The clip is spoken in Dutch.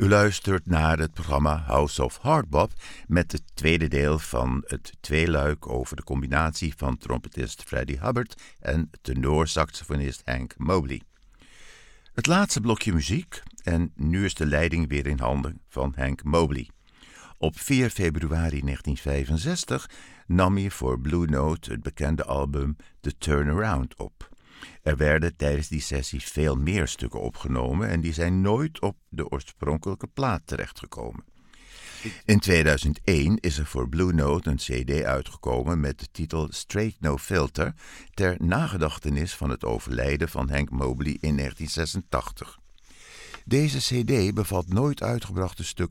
U luistert naar het programma House of Hardbop met het tweede deel van het tweeluik over de combinatie van trompetist Freddie Hubbard en tenorsaxofonist Hank Mobley. Het laatste blokje muziek en nu is de leiding weer in handen van Hank Mobley. Op 4 februari 1965 nam hij voor Blue Note het bekende album The Turnaround op. Er werden tijdens die sessie veel meer stukken opgenomen en die zijn nooit op de oorspronkelijke plaat terechtgekomen. In 2001 is er voor Blue Note een cd uitgekomen met de titel Straight No Filter ter nagedachtenis van het overlijden van Hank Mobley in 1986. Deze cd bevat nooit uitgebrachte stukken